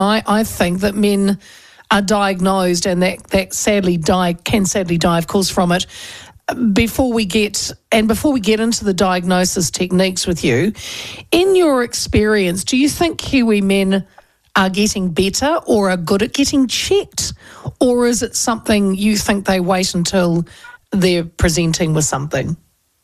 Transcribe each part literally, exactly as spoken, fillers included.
I, I think that men are diagnosed, and that, that sadly die can sadly die, of course, from it. Before we get and before we get into the diagnosis techniques with you, in your experience, do you think Kiwi men are getting better or are good at getting checked, or is it something you think they wait until they're presenting with something?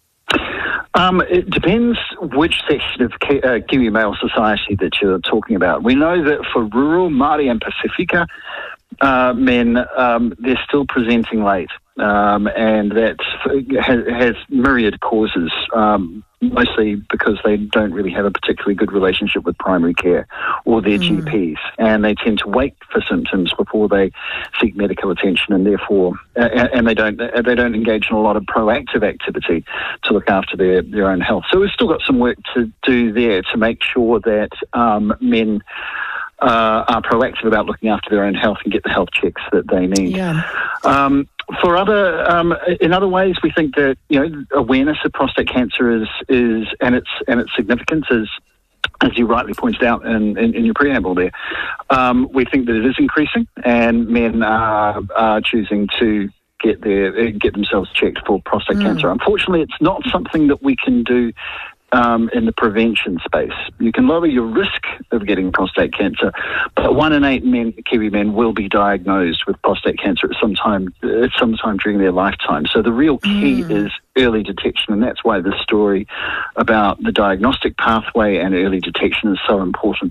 Um, it depends which section of Ki- uh, Kiwi male society that you're talking about. We know that for rural Māori and Pacifica uh, men, um, they're still presenting late, um, and that has, has myriad causes, um, mostly because they don't really have a particularly good relationship with primary care or their mm. G Ps, and they tend to wait for symptoms before they seek medical attention, and therefore, uh, and they don't they don't engage in a lot of proactive activity to look after their, their own health. So we've still got some work to do there to make sure that um, men uh, are proactive about looking after their own health and get the health checks that they need. Yeah. Um, For other, um, in other ways, we think that you know awareness of prostate cancer is is and its and its significance is, as you rightly pointed out in, in, in your preamble there. Um, we think that it is increasing, and men are, are choosing to get their get themselves checked for prostate mm. cancer. Unfortunately, it's not something that we can do Um, in the prevention space. You can lower your risk of getting prostate cancer, but one in eight men, Kiwi men will be diagnosed with prostate cancer at some time, at some time during their lifetime. So the real key mm. is early detection, and that's why this story about the diagnostic pathway and early detection is so important.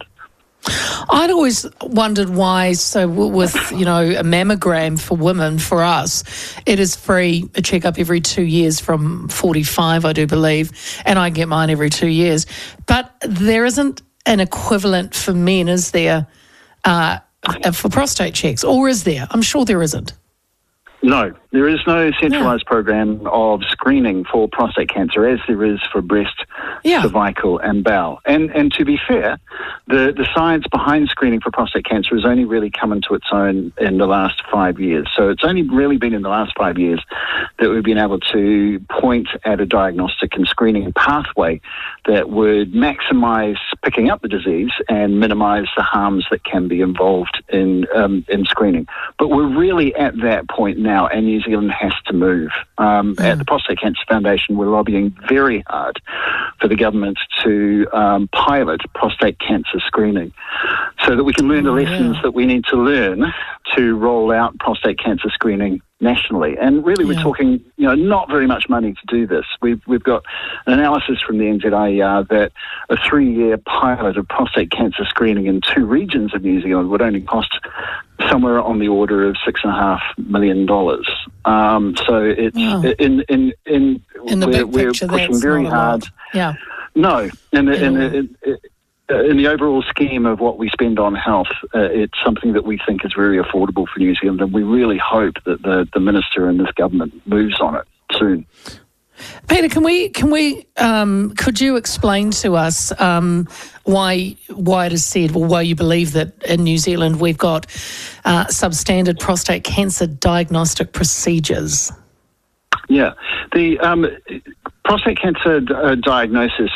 I'd always wondered why, so with, you know, a mammogram for women, for us, it is free, a checkup every two years from forty-five, I do believe, and I get mine every two years. But there isn't an equivalent for men, is there, uh, for prostate checks, or is there? I'm sure there isn't. No, there is no centralised yeah. program of screening for prostate cancer as there is for breast, yeah. cervical and bowel. And and to be fair, the, the science behind screening for prostate cancer has only really come into its own in the last five years. So it's only really been in the last five years that we've been able to point at a diagnostic and screening pathway that would maximise picking up the disease and minimise the harms that can be involved in um, in screening. But we're really at that point now, and New Zealand has to move. Um, mm. At the Prostate Cancer Foundation, we're lobbying very hard for the government to um, pilot prostate cancer screening so that we can learn the oh, lessons yeah. that we need to learn to roll out prostate cancer screening nationally. And really yeah. we're talking, you know, not very much money to do this. We've, we've got an analysis from the N Z I E R that a three-year pilot of prostate cancer screening in two regions of New Zealand would only cost somewhere on the order of six and a half million dollars. Um, so it's wow. in in in, in the we're, big we're picture, pushing very hard. Yeah. No, in the, in, the, in, in the overall scheme of what we spend on health, uh, it's something that we think is very affordable for New Zealand, and we really hope that the, the minister and this government moves on it soon. Peter, can we can we um, could you explain to us um, why why it is said, or why you believe that in New Zealand we've got uh, substandard prostate cancer diagnostic procedures? Yeah, the um, prostate cancer uh, diagnosis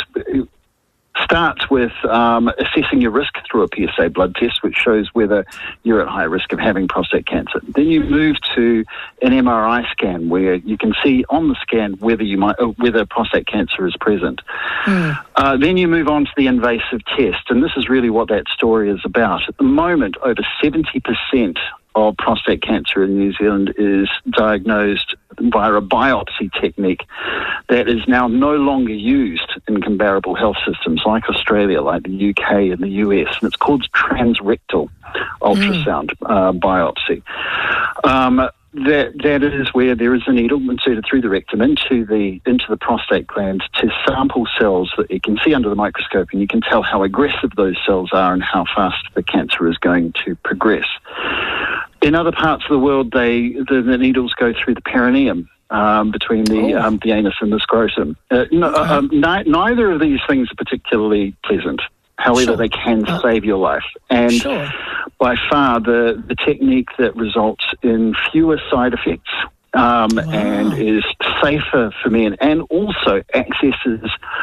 starts with um, assessing your risk through a P S A blood test, which shows whether you're at high risk of having prostate cancer. Then you move to an M R I scan, where you can see on the scan whether you might, uh, whether prostate cancer is present. Mm. Uh, then you move on to the invasive test, and this is really what that story is about. At the moment, over seventy percent of prostate cancer in New Zealand is diagnosed via a biopsy technique that is now no longer used in comparable health systems like Australia, like the U K and the U S, and it's called transrectal ultrasound mm. uh, biopsy. Um, that that is where there is a needle inserted through the rectum into the into the prostate gland to sample cells that you can see under the microscope, and you can tell how aggressive those cells are and how fast the cancer is going to progress. In other parts of the world, they the, the needles go through the perineum, um, between the oh. um, the anus and the scrotum. Uh, no, okay. um, ni- neither of these things are particularly pleasant. However, sure. they can oh. save your life. And sure. by far, the, the technique that results in fewer side effects um, wow. and is safer for men, and also accesses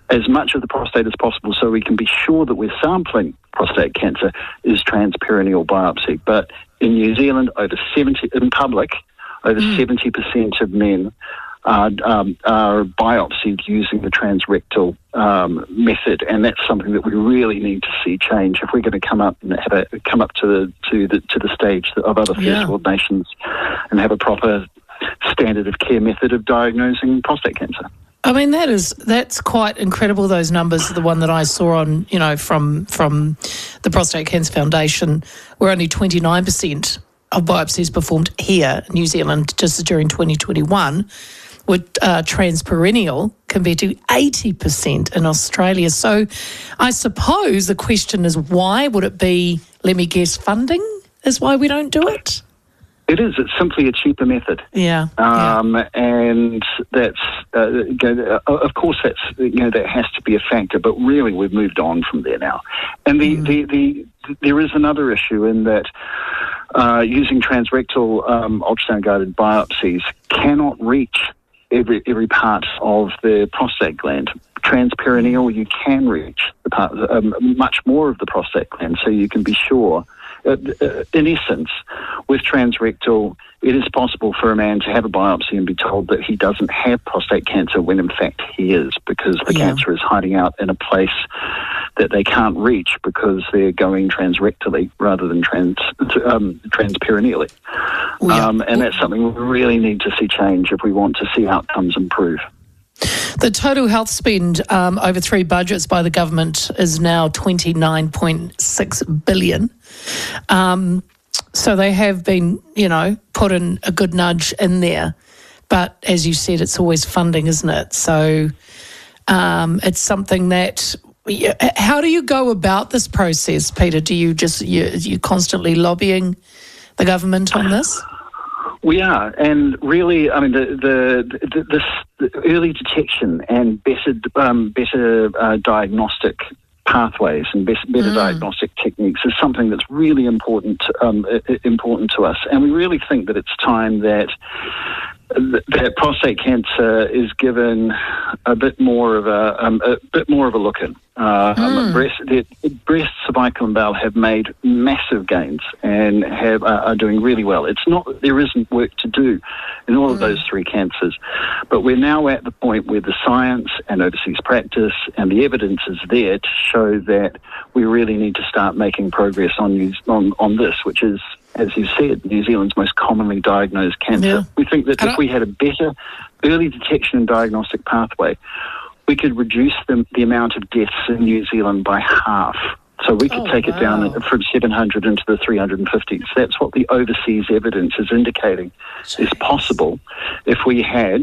as much of the prostate as possible so we can be sure that we're sampling prostate cancer is transperineal biopsy. But in New Zealand, over seventy in public, over mm. seventy percent of men are, um, are biopsied using the transrectal um, method, and that's something that we really need to see change if we're going to come up and have a, come up to the to the to the stage of other first yeah. world nations and have a proper standard of care method of diagnosing prostate cancer. I mean, that is that's quite incredible. Those numbers, the one that I saw on, you know, from from the Prostate Cancer Foundation, where only twenty-nine percent of biopsies performed here in New Zealand just during twenty twenty-one were uh, transperineal compared to eighty percent in Australia. So I suppose the question is why? Would it be, let me guess, funding is why we don't do it? It is. It's simply a cheaper method. Yeah. Um, yeah. And that's, uh, of course, that's, you know, that has to be a factor, but really we've moved on from there now. And the, mm. the, the, the, there is another issue in that uh, using transrectal um, ultrasound-guided biopsies cannot reach every, every part of the prostate gland. Transperineal, you can reach the part, um, much more of the prostate gland, so you can be sure. Uh, uh, in essence, with transrectal, it is possible for a man to have a biopsy and be told that he doesn't have prostate cancer when in fact he is, because the yeah. cancer is hiding out in a place that they can't reach because they're going transrectally rather than trans um, transperineally. Yeah. Um, and that's something we really need to see change if we want to see outcomes improve. The total health spend um, over three budgets by the government is now twenty-nine point six billion dollars. Um, so they have been, you know, put in a good nudge in there. But as you said, it's always funding, isn't it? So um, it's something that... How do you go about this process, Peter? Do you just... You, you constantly lobbying the government on this? We are, and really, I mean, the the, the this the early detection and better um, better uh, diagnostic pathways and better mm. diagnostic techniques is something that's really important um, important to us, and we really think that it's time that that prostate cancer is given a bit more of a um, a bit more of a look in. Uh, mm. um, breast, the, breast, cervical, and bowel have made massive gains and have uh, are doing really well. It's not that there isn't work to do in all mm. of those three cancers, but we're now at the point where the science and overseas practice and the evidence is there to show that we really need to start making progress on on, on this, which is, as you said, New Zealand's most commonly diagnosed cancer. Yeah. We think that if we had a better early detection and diagnostic pathway, we could reduce the, the amount of deaths in New Zealand by half. So we could oh, take wow. it down from seven hundred into the three hundred fifties. That's what the overseas evidence is indicating Jeez. is possible if we had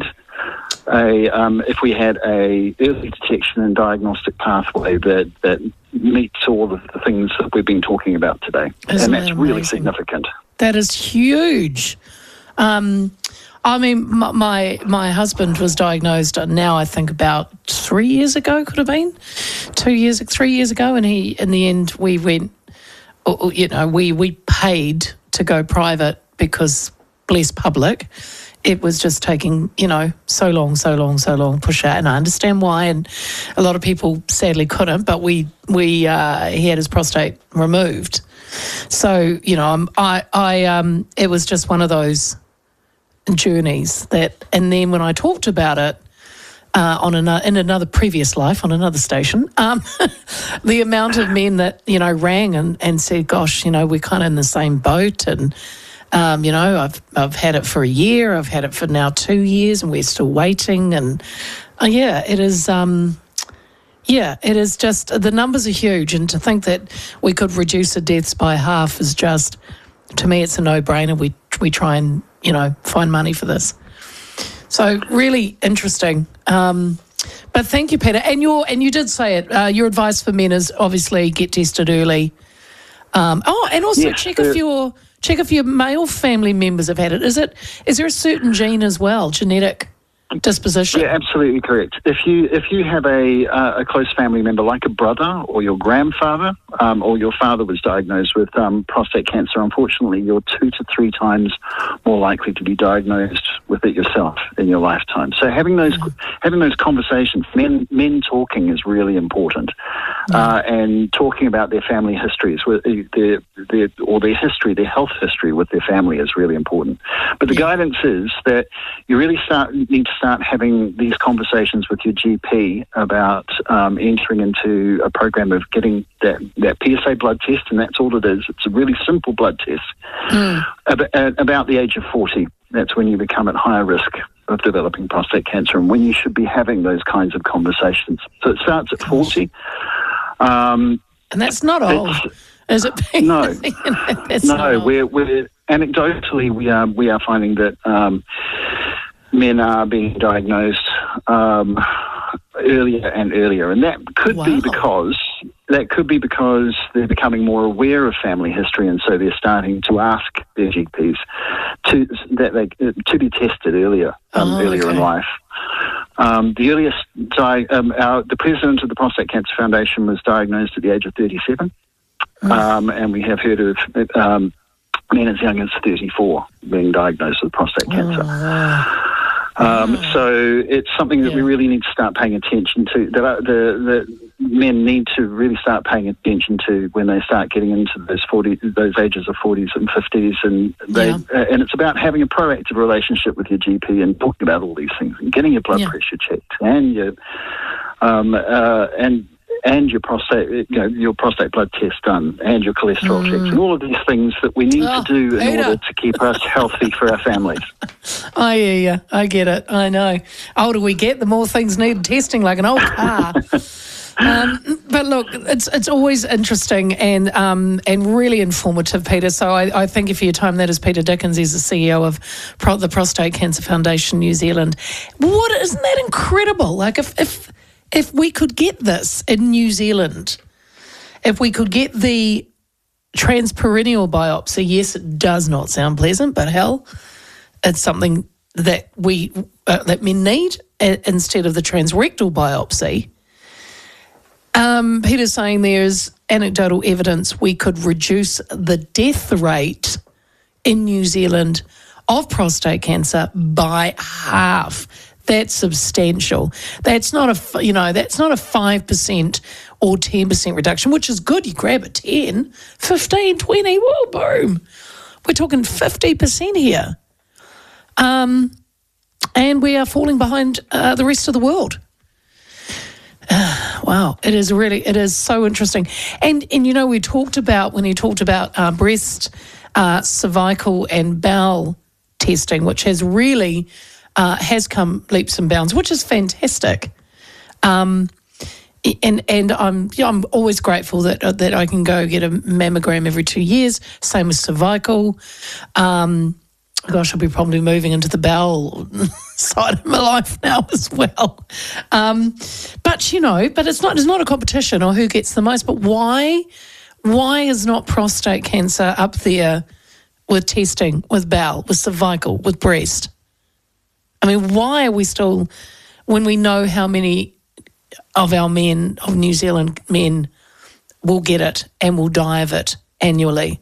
a um, if we had a early detection and diagnostic pathway that that meets all of the things that we've been talking about today. Isn't and that's that really significant. That is huge. Um, I mean, my, my my husband was diagnosed now, I think, about three years ago, could have been, two years, three years ago, and he, in the end, we went, you know, we, we paid to go private because, bless public, it was just taking, you know, so long, so long, so long, push out, and I understand why, and a lot of people sadly couldn't, but we, we uh, he had his prostate removed. So, you know, I'm, I, I, um, it was just one of those journeys that, and then when I talked about it uh, on another, in another previous life on another station, um, the amount of men that, you know, rang and, and said, gosh, you know, we're kind of in the same boat, and um, you know, I've I've had it for a year, I've had it for now two years, and we're still waiting, and uh, yeah, it is. Um, Yeah, it is just, the numbers are huge, and to think that we could reduce the deaths by half is just, to me, it's a no-brainer. We we try and, you know, find money for this. So really interesting. Um, but thank you, Peter. And your and you did say it. Uh, your advice for men is obviously get tested early. Um, oh, and also yes, check uh, if your check if your male family members have had it. Is it is there a certain gene as well, genetic? disposition. Yeah, absolutely correct. If you if you have a uh, a close family member like a brother or your grandfather um, or your father was diagnosed with um, prostate cancer, unfortunately, you're two to three times more likely to be diagnosed with it yourself in your lifetime. So having those mm. having those conversations, men men talking is really important, mm. uh, and talking about their family histories, with their, their or their history, their health history with their family is really important. But the yeah. guidance is that you really start need to start having these conversations with your G P about um, entering into a program of getting that, that P S A blood test, and that's all it is. It's a really simple blood test. Mm. About, at about the age of forty, that's when you become at higher risk of developing prostate cancer and when you should be having those kinds of conversations. So it starts at forty. Um, and that's not old, is it? No. That's no, we're, we're anecdotally, we are, we are finding that um, men are being diagnosed um, earlier and earlier, and that could wow. be because that could be because they're becoming more aware of family history, and so they're starting to ask their G Ps to that they to be tested earlier, um, oh, earlier okay. in life. Um, the earliest, di- um, our, the president of the Prostate Cancer Foundation was diagnosed at the age of thirty-seven, mm. um, and we have heard of um, men as young as thirty-four being diagnosed with prostate cancer. Oh. Um, oh. So it's something that yeah. we really need to start paying attention to. That uh, the, the men need to really start paying attention to when they start getting into those forty, those ages of forties and fifties, and they yeah. uh, and it's about having a proactive relationship with your G P and talking about all these things and getting your blood yeah. pressure checked and your um, uh, and. and your prostate, you know, your prostate blood test done, and your cholesterol mm. checks, and all of these things that we need oh, to do in Peter. order to keep us healthy for our families. I hear you. I get it. I know. Older we get, the more things need testing, like an old car. um, but look, it's it's always interesting and um, and really informative, Peter. So I, I thank you for your time. That is Peter Dickens. He's the C E O of Pro- the Prostate Cancer Foundation New Zealand. What isn't that incredible? Like if if If we could get this in New Zealand, if we could get the transperineal biopsy, yes, it does not sound pleasant, but hell, it's something that we uh, that men need uh, instead of the transrectal biopsy. Um, Peter's saying there's anecdotal evidence we could reduce the death rate in New Zealand of prostate cancer by half. That's substantial. That's not a, you know, that's not a five percent or ten percent reduction, which is good. You grab a ten, fifteen, twenty, whoa, boom. We're talking fifty percent here. Um, and we are falling behind uh, the rest of the world. Uh, wow, it is really, it is so interesting. And, and you know, we talked about, when he talked about uh, breast, uh, cervical and bowel testing, which has really... Uh, has come leaps and bounds, which is fantastic. Um, and and I'm you know, I'm always grateful that uh, that I can go get a mammogram every two years. Same with cervical. Um, gosh, I'll be probably moving into the bowel side of my life now as well. Um, but you know, but it's not it's not a competition or who gets the most. But why why is not prostate cancer up there with testing, with bowel, with cervical, with breast? I mean, why are we still, when we know how many of our men, of New Zealand men, will get it and will die of it annually?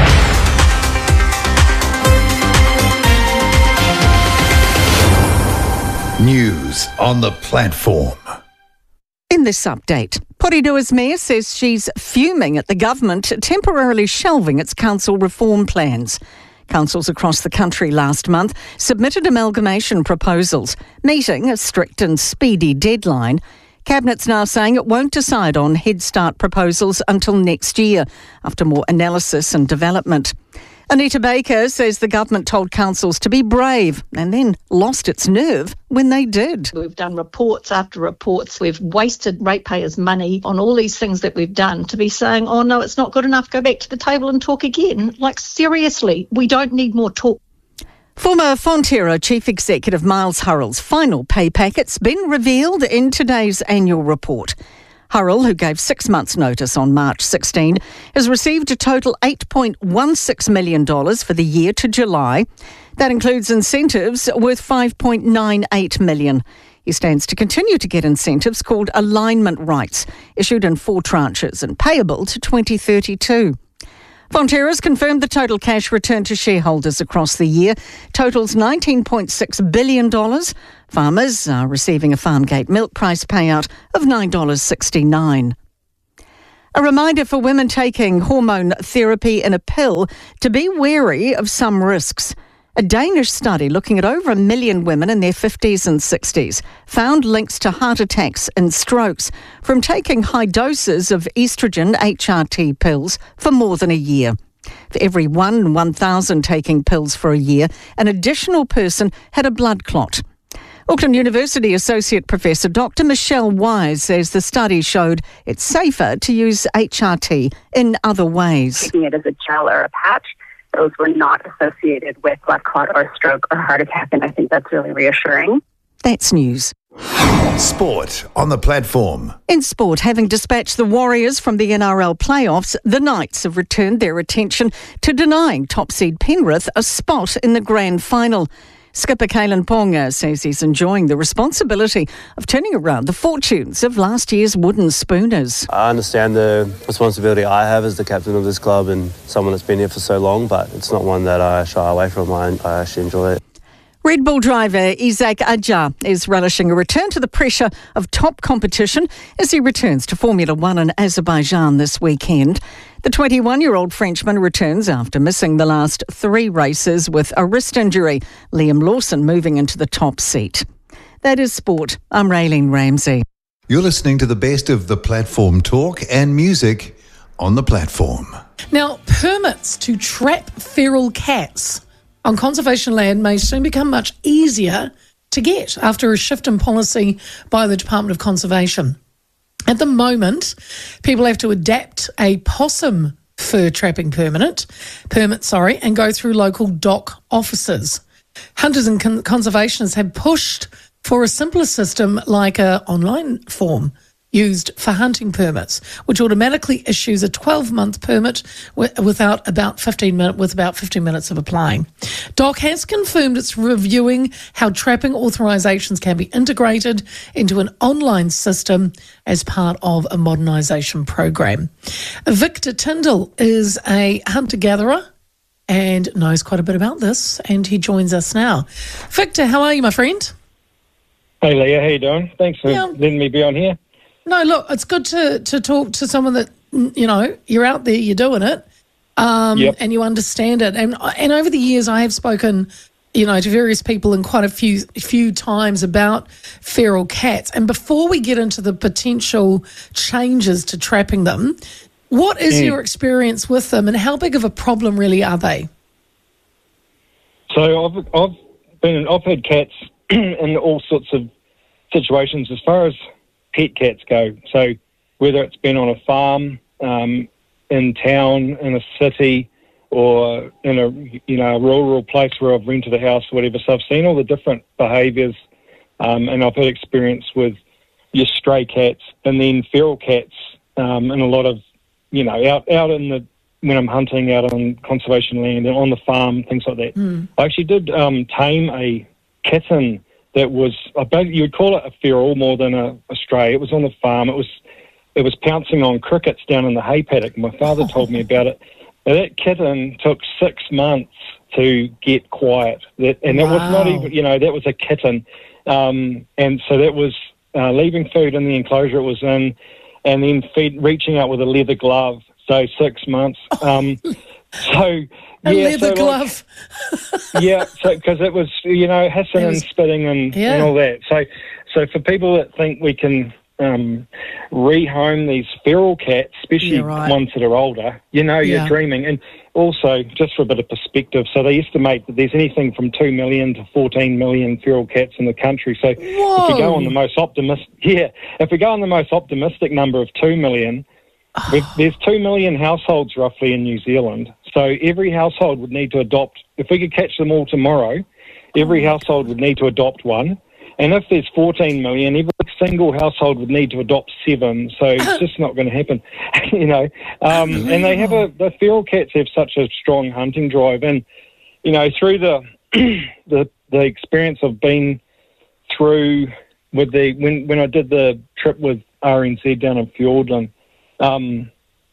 News on the platform. In this update, Porirua Mayor says she's fuming at the government temporarily shelving its council reform plans. Councils across the country last month submitted amalgamation proposals, meeting a strict and speedy deadline. Cabinet's now saying it won't decide on Head Start proposals until next year, after more analysis and development. Anita Baker says the government told councils to be brave and then lost its nerve when they did. We've done reports after reports. We've wasted ratepayers' money on all these things that we've done to be saying, oh, no, it's not good enough, go back to the table and talk again. Like, seriously, we don't need more talk. Former Fonterra Chief Executive Miles Hurrell's final pay packet's been revealed in today's annual report. Hurrell, who gave six months' notice on March sixteenth, has received a total eight point one six million dollars for the year to July. That includes incentives worth five point nine eight million dollars. He stands to continue to get incentives called alignment rights, issued in four tranches and payable to twenty thirty-two. Fonterra's confirmed the total cash return to shareholders across the year totals nineteen point six billion dollars. Farmers are receiving a Farmgate milk price payout of nine dollars sixty-nine. A reminder for women taking hormone therapy in a pill to be wary of some risks. A Danish study looking at over a million women in their fifties and sixties found links to heart attacks and strokes from taking high doses of estrogen H R T pills for more than a year. For every one in one thousand taking pills for a year, an additional person had a blood clot. Auckland University Associate Professor Doctor Michelle Wise says the study showed it's safer to use H R T in other ways. Taking it as a gel or a patch, those were not associated with blood clot or stroke or heart attack, and I think that's really reassuring. That's news. Sport on the platform. In sport, having dispatched the Warriors from the N R L playoffs, the Knights have returned their attention to denying top seed Penrith a spot in the grand final. Skipper Kalen Ponga says he's enjoying the responsibility of turning around the fortunes of last year's Wooden Spooners. I understand the responsibility I have as the captain of this club and someone that's been here for so long, but it's not one that I shy away from. I, I actually enjoy it. Red Bull driver Isaac Adjar is relishing a return to the pressure of top competition as he returns to Formula One in Azerbaijan this weekend. The twenty-one-year-old Frenchman returns after missing the last three races with a wrist injury. Liam Lawson moving into the top seat. That is sport. I'm Raylene Ramsey. You're listening to the best of the platform talk and music on the platform. Now, permits to trap feral cats on conservation land may soon become much easier to get after a shift in policy by the Department of Conservation. At the moment, people have to adapt a possum fur trapping permit, permit, sorry, and go through local D O C offices. Hunters and con- conservationists have pushed for a simpler system like an online form used for hunting permits, which automatically issues a twelve-month permit w- without about fifteen minutes with about fifteen minutes of applying. D O C has confirmed it's reviewing how trapping authorisations can be integrated into an online system as part of a modernisation program. Victor Tyndall is a hunter-gatherer and knows quite a bit about this, and he joins us now. Victor, how are you, my friend? Hey, Leah, how you doing? Thanks for Yeah. letting me be on here. No, look, it's good to, to talk to someone that, you know, you're out there, you're doing it, um, Yep. and you understand it. And and over the years, I have spoken, you know, to various people in quite a few few times about feral cats. And before we get into the potential changes to trapping them, what is Mm. your experience with them, and how big of a problem really are they? So I've I've been I've had cats in all sorts of situations as far as pet cats go. So whether it's been on a farm, um, in town, in a city, or in a you know a rural place where I've rented a house, or whatever. So I've seen all the different behaviours, um, and I've had experience with your stray cats and then feral cats, um, and a lot of you know out out in the when I'm hunting out on conservation land and on the farm, things like that. Mm. I actually did um, tame a kitten that was, I bet you would call it a feral more than a, a stray. It was on the farm. It was it was pouncing on crickets down in the hay paddock. My father told me about it. Now, that kitten took six months to get quiet. That, and that was not even, you know, that was a kitten. Um, and so that was uh, leaving food in the enclosure it was in and then feed, reaching out with a leather glove. So six months. Um, so A yeah, leather so glove. Like, yeah, so because it was you know hissing It was- and spitting and, Yeah. and all that. So so for people that think we can um, rehome these feral cats, especially Yeah, right. ones that are older, you know you're Yeah. dreaming. And also just for a bit of perspective, so they estimate that there's anything from two million to fourteen million feral cats in the country. So if we go on the most optimistic, yeah, if we go on the most optimistic number of two million. We've, there's two million households roughly in New Zealand, so every household would need to adopt, if we could catch them all tomorrow, every household would need to adopt one, and if there's fourteen million, every single household would need to adopt seven, so it's just not going to happen, you know. Um, and they have a the feral cats have such a strong hunting drive, and you know through the the the experience of being through with the when when I did the trip with R N Z down in Fiordland, um,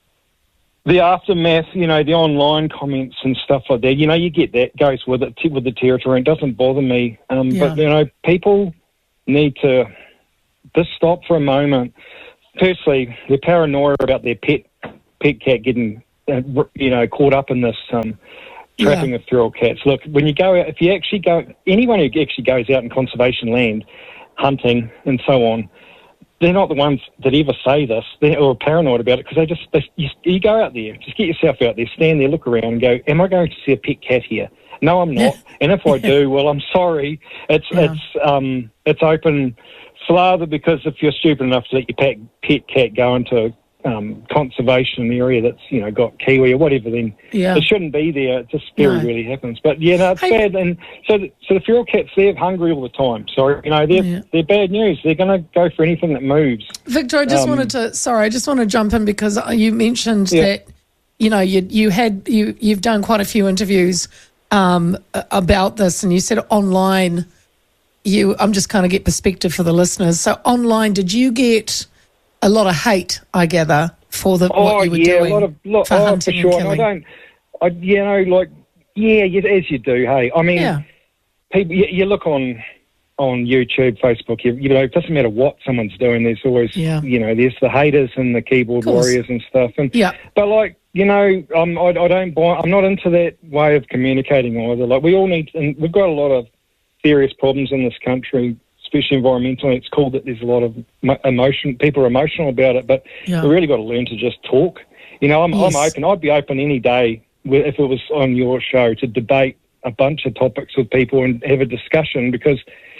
the aftermath, you know, the online comments and stuff like that, you know, you get that goes with it with the territory. It doesn't bother me, um, Yeah. but you know, people need to just stop for a moment. Firstly, they're paranoid about their pet pet cat getting, uh, you know, caught up in this um, trapping Yeah. of feral cats. Look, when you go out, if you actually go, anyone who actually goes out in conservation land, hunting and so on, they're not the ones that ever say this they, or are paranoid about it because they just, they, you, you go out there, just get yourself out there, stand there, look around and go, am I going to see a pet cat here? No, I'm not. And if I do, well, I'm sorry. It's Yeah. it's um it's open flather because if you're stupid enough to let your pet, pet cat go into um, conservation area that's, you know, got kiwi or whatever, then Yeah. it shouldn't be there. It just very No. rarely happens. But, yeah, no, it's Hey- bad. And so the, so the feral cats, they're hungry all the time. So, you know, they're, Yeah. they're bad news. They're going to go for anything that moves. Victor, I just Um, wanted to, sorry, I just want to jump in because you mentioned Yeah. that, you know, you you had, you, you've done quite a few interviews um, a- about this and you said online, you, I'm just kind of get perspective for the listeners. So online, did you get a lot of hate, I gather, for the, Oh, what you were yeah, doing a lot of, lot, for oh, hunting for sure. and And I killing? don't, I, you know, like, yeah, you, as you do, hey. I mean, Yeah. people, you, you look on on YouTube, Facebook, you, you know, it doesn't matter what someone's doing, there's always, Yeah. you know, there's the haters and the keyboard Course. warriors and stuff. And Yeah. But, like, you know, um, I, I don't buy, I'm not into that way of communicating either. Like, we all need, and we've got a lot of serious problems in this country, especially environmentally. It's cool that there's a lot of mo- emotion, people are emotional about it, but Yeah. we really got to learn to just talk. You know, I'm, Yes. I'm open. I'd be open any day wi- if it was on your show to debate a bunch of topics with people and have a discussion because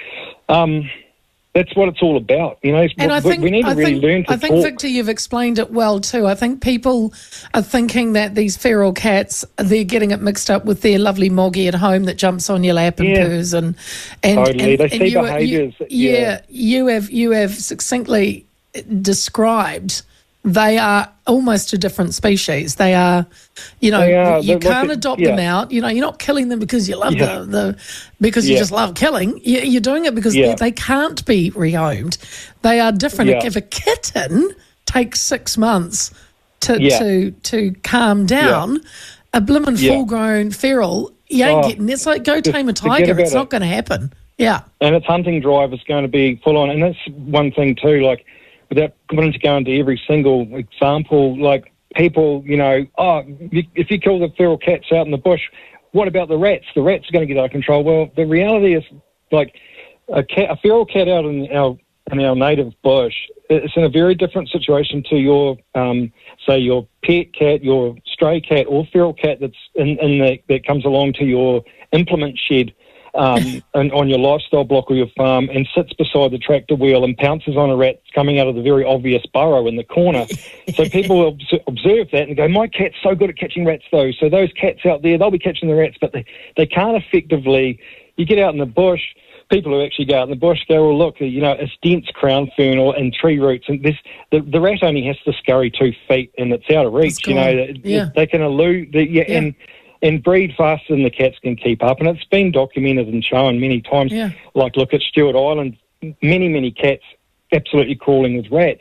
um, that's what it's all about. You know, And we, I think we need to I really think, learn to I think talk. Victor, you've explained it well too. I think people are thinking that these feral cats, they're getting it mixed up with their lovely moggy at home that jumps on your lap and Yeah. poos and and Totally. and, They and see you, behaviours You, that- yeah, yeah. you have you have succinctly described. They are almost a different species. They are, you know, They are. you They're can't like- adopt yeah. them out. You know, you're not killing them because you love Yeah. the, the because you Yeah. just love killing. You- You're doing it because Yeah. they, they can't be rehomed. They are different. Yeah. If a kitten takes six months to Yeah. to to calm down, a blimmin' Yeah. full-grown feral, you ain't Oh, getting. It's like go tame a forget tiger. about It's not it. going to happen. Yeah, And its hunting drive is going to be full on. And that's one thing too, like, without wanting to go into every single example, like, people, you know, oh, you, if you kill the feral cats out in the bush, what about the rats? The rats are going to get out of control. Well, the reality is, like, a, cat, a feral cat out in our in our native bush, it's in a very different situation to your, um, say, your pet cat, your stray cat, or feral cat that's in, in the, that comes along to your implement shed. Um, and on your lifestyle block or your farm and sits beside the tractor wheel and pounces on a rat coming out of the very obvious burrow in the corner. So people will obs- observe that and go, my cat's so good at catching rats though. So those cats out there, they'll be catching the rats, but they, they can't effectively, you get out in the bush, people who actually go out in the bush go, well, look, you know, it's dense crown fern or, and tree roots. And this, the, the rat only has to scurry two feet and it's out of reach. It's You know, gone. Yeah. they can elude, the, yeah, Yeah. and and breed faster than the cats can keep up. And it's been documented and shown many times. Yeah. Like, look at Stewart Island, many, many cats absolutely crawling with rats.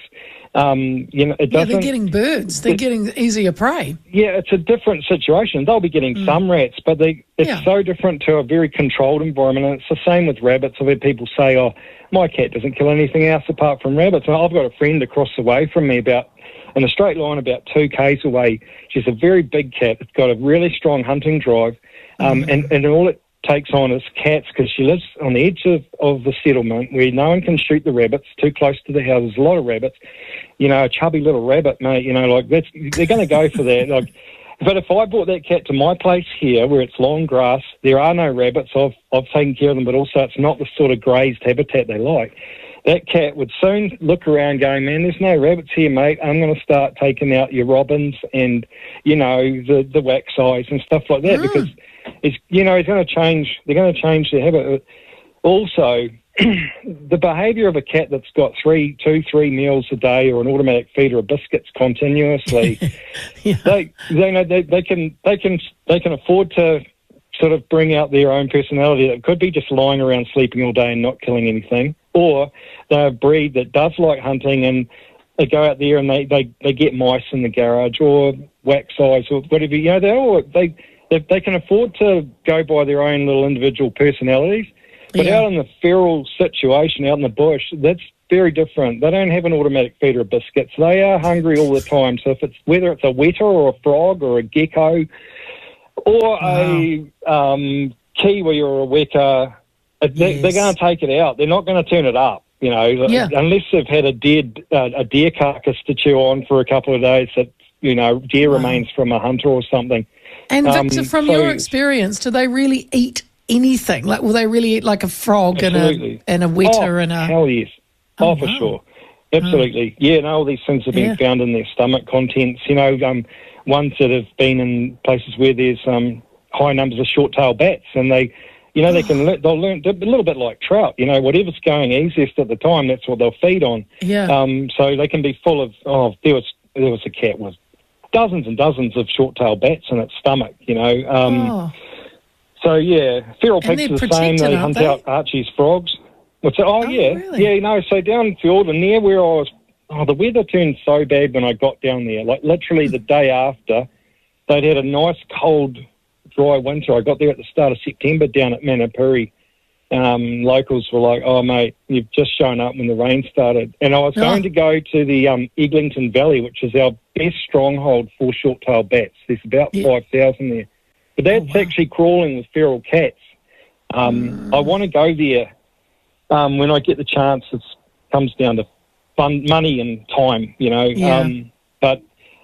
Um, you know, it yeah. doesn't. They're getting birds. They're it- getting easier prey. Yeah, it's a different situation. They'll be getting some rats, but they it's Mm. Yeah. so different to a very controlled environment. And it's the same with rabbits. I've had people say, oh, my cat doesn't kill anything else apart from rabbits. And I've got a friend across the way from me about, in a straight line about two k's away. She's a very big cat. It's got a really strong hunting drive. Um, and, and all it takes on is cats because she lives on the edge of, of the settlement where no one can shoot the rabbits, too close to the house. There's a lot of rabbits. You know, a chubby little rabbit, mate, you know, like that's, they're going to go for that. Like, but if I brought that cat to my place here where it's long grass, there are no rabbits. I've, I've taken care of them, but also it's not the sort of grazed habitat they like. That cat would soon look around going, man, there's no rabbits here, mate. I'm going to start taking out your robins and, you know, the, the wax eyes and stuff like that Mm. because, it's, you know, it's going to change. They're going to change their habit. Also, the behaviour of a cat that's got three, two, three meals a day, or an automatic feeder of biscuits continuously, yeah. they, they know they, they can they can they can afford to sort of bring out their own personality. That could be just lying around sleeping all day and not killing anything, or they're a breed that does like hunting and they go out there and they, they, they get mice in the garage or wax eyes or whatever. You know, they all they they, they can afford to go by their own little individual personalities. But yeah. out in the feral situation, out in the bush, that's very different. They don't have an automatic feeder of biscuits. They are hungry all the time. So if it's whether it's a weta or a frog or a gecko or wow. a um, kiwi or a weka, they, yes. they're going to take it out. They're not going to turn it up, you know, yeah. unless they've had a dead uh, a deer carcass to chew on for a couple of days that, you know, deer wow. remains from a hunter or something. And Victor, um, from so, your experience, do they really eat anything? Like, will they really eat like a frog absolutely. and a and a weta oh, and a? Hell yes. Oh, oh for wow. sure. Absolutely. Oh. Yeah, no, all these things have been yeah. found in their stomach contents. You know, um, ones that have been in places where there's um, high numbers of short-tailed bats, and they, you know, they can le- they'll learn a little bit like trout. You know, whatever's going easiest at the time, that's what they'll feed on. Yeah. Um, so they can be full of. Oh, there was there was a cat with dozens and dozens of short-tailed bats in its stomach. You know. Um, oh. So, yeah, feral And pigs they're are the same. protected, They aren't hunt they? out Archie's frogs. What's it? Oh, Oh, yeah. really? Yeah, you know, so down field and there where I was, oh, the weather turned so bad when I got down there. Like, literally the day after, they'd had a nice, cold, dry winter. I got there at the start of September down at Manapuri. Um, locals were like, oh, mate, you've just shown up when the rain started. And I was Oh. going to go to the um, Eglinton Valley, which is our best stronghold for short-tailed bats. There's about Yeah. five thousand there. But that's Oh, wow. actually crawling with feral cats. Um, Mm. I want to go there um, when I get the chance. It comes down to fun, money and time, you know. Yeah. Um, but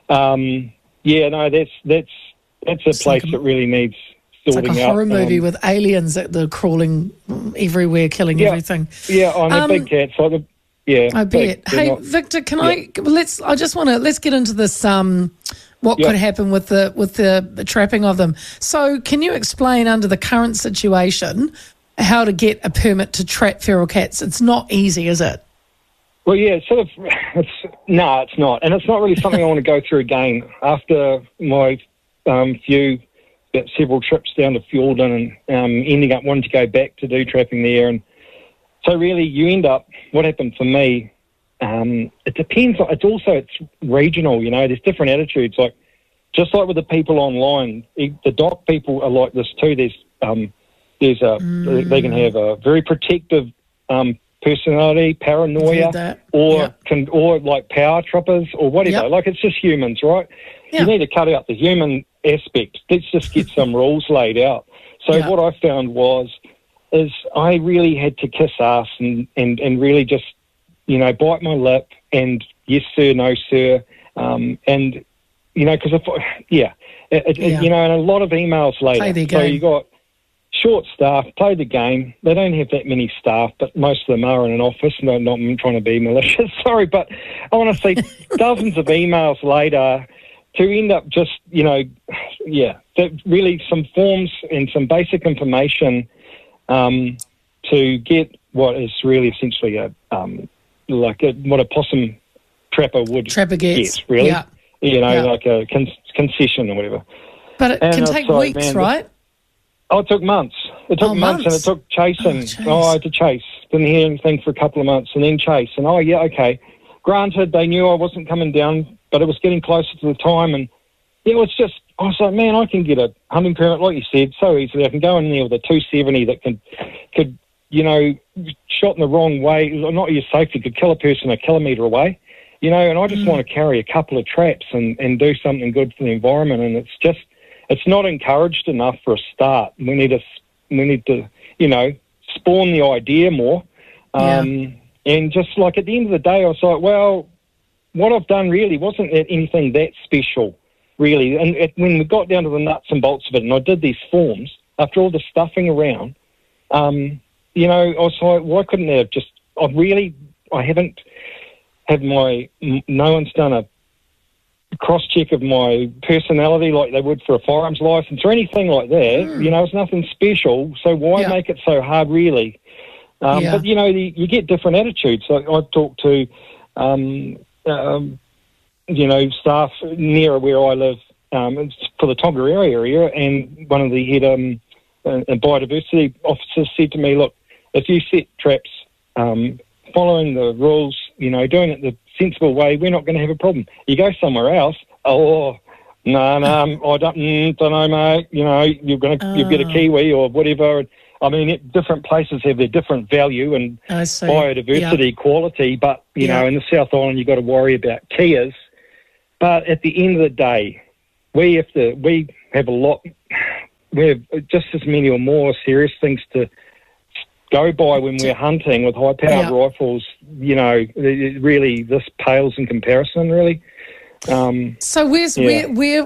um, yeah, no, that's that's that's a It's place like a- that really needs It's sorting like a out. horror movie Um, with aliens that they're crawling everywhere, killing Yeah. everything. yeah, on the Um, big cats, like the yeah. I they- bet. they're Hey, not- Victor, can yeah. I? Let's. I just want to. Let's get into this. Um, what Yeah. could happen with the with the, the trapping of them? So, can you explain under the current situation how to get a permit to trap feral cats? It's not easy, is it? Well, yeah, it's sort of. It's no, it's not, and it's not really something I want to go through again after my um, few, about several trips down to Fiordin and um, ending up wanting to go back to do trapping there, and so really you end up. What happened for me? Um, it depends. It's also it's regional. You know, there's different attitudes. Like just like with the people online, the dog people are like this too. There's um, there's a mm. they can have a very protective um, personality, paranoia, that. or Yep. can or like power trippers or whatever. Yep. Like it's just humans, right? Yeah. You need to cut out the human aspect. Let's just get some rules laid out. So Yeah. what I found was is I really had to kiss ass and, and, and really just, you know, bite my lip and yes, sir, no, sir. Um, and, you know, because, yeah, it, it, Yeah. you know, and a lot of emails later. Play their So game. you got short staff, play the game. They don't have that many staff, but most of them are in an office. No, not trying to be malicious, sorry, but I want to see dozens of emails later to end up just, you know, yeah, that really some forms and some basic information um, to get what is really essentially a um, like a, what a possum trapper would Trapper gets. get, really. Yeah. You know, Yeah. like a con- concession or whatever. But it And can it's take like, weeks, man, right? Oh, it took months. It took Oh, months, and it months? took chasing. Oh, jeez. Oh, I had to chase. Didn't hear anything for a couple of months, and then chase. And oh, yeah, okay. Granted, they knew I wasn't coming down, but it was getting closer to the time, and yeah, it was just. I was like, man, I can get a hunting permit, like you said, so easily. I can go in there with a two seventy that could, could, you know, shot in the wrong way, not your safety, could kill a person a kilometre away. You know, and I just Mm. want to carry a couple of traps and, and do something good for the environment, and it's just. It's not encouraged enough for a start. We need to, we need to, you know, spawn the idea more. Um, and just like at the end of the day, I was like, well, what I've done really wasn't anything that special, really. And it, when we got down to the nuts and bolts of it, and I did these forms, after all the stuffing around, um, you know, I was like, why couldn't they have just, I really, I haven't had my, no one's done a cross-check of my personality like they would for a firearms licence or anything like that. Mm. You know, it's nothing special, so why Yeah. make it so hard, really? Um, Yeah. But, you know, the, you get different attitudes. So I've talked to, um, um, you know, staff near where I live um, it's for the Tongariro area, and one of the head um, uh, biodiversity officers said to me, look, if you set traps um, following the rules, you know, doing it the sensible way, we're not going to have a problem. You go somewhere else, oh, no, no, I don't, mm, don't know, mate, you know, you're going to Oh. you get a kiwi or whatever. I mean, it, different places have their different value and I see. biodiversity quality, but, you Yeah. know, in the South Island, you've got to worry about kias. But at the end of the day, we have to, we have a lot, we have just as many or more serious things to go by when we're hunting with high-powered Yeah. rifles. You know, it, it really, this pales in comparison, really. Um, So where's Yeah. where where